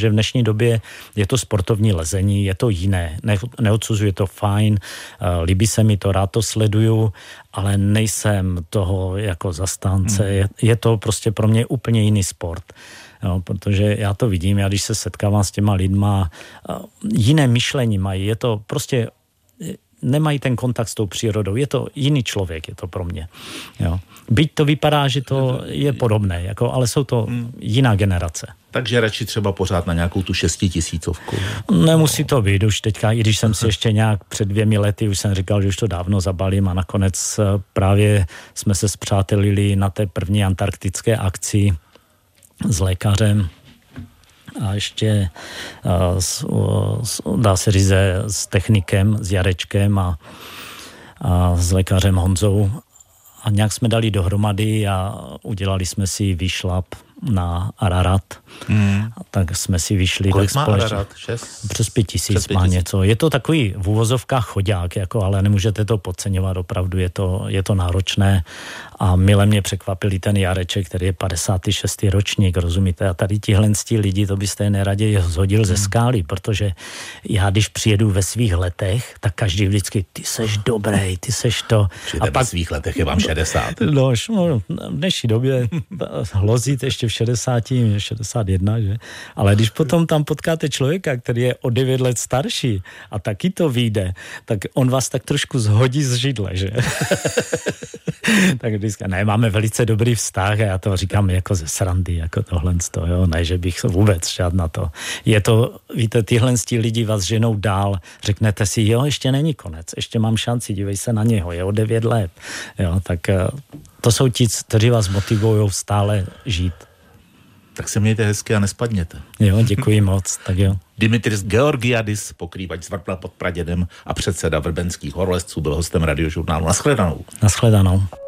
protože v dnešní době je to sportovní lezení, je to jiné. Neodsuzuji to, fajn, líbí se mi to, rád to sleduju, ale nejsem toho jako zastánce. Je to prostě pro mě úplně jiný sport. Jo, protože já to vidím, já když se setkávám s těma lidma, jiné myšlení mají, je to prostě, nemají ten kontakt s tou přírodou, je to jiný člověk, je to pro mě. Jo. Byť to vypadá, že to je podobné, jako, ale jsou to jiná generace. Takže radši třeba pořád na nějakou tu 6000. Nemusí to být už teďka, i když jsem si ještě nějak před 2 lety, už jsem říkal, že už to dávno zabalím a nakonec právě jsme se spřátelili na té první antarktické akci s lékařem a ještě dá se říct s technikem, s Jarečkem a s lékařem Honzou a nějak jsme dali dohromady a udělali jsme si výšlap na Ararat. Tak jsme si vyšli. Kolik tak má Ararat? 6? Přes 5000 má něco. Je to takový v uvozovkách chodák, jako, ale nemůžete to podceňovat, opravdu je to náročné a mile mě překvapili ten Jareček, který je 56. ročník, rozumíte? A tady tihle lidi, to byste neraději zhodil ze skály, protože já, když přijedu ve svých letech, tak každý vždycky, ty seš dobrý, ty seš to. A pak ve svých letech je vám 60. No, v dnešní době hlozit ještě v 60, 61, že? Ale když potom tam potkáte člověka, který je o 9 let starší a taky to vyjde, tak on vás tak trošku zhodí z židle, že? Tak vždycky, ne, máme velice dobrý vztah a já to říkám jako ze srandy, jako tohle, jo, ne, že bych vůbec šel na to. Je to, víte, tyhle lidi vás ženou dál, řeknete si, jo, ještě není konec, ještě mám šanci, dívej se na něho, je o 9 let, jo, tak to jsou ti, kteří vás motivují stále žít. Tak se mějte hezky a nespadněte. Jo, děkuji moc, tak jo. Dimitris Georgiadis, pokrývač z Vrpla pod Pradědem a předseda vrbenských horolezců, byl hostem Radiožurnálu. Naschledanou. Naschledanou.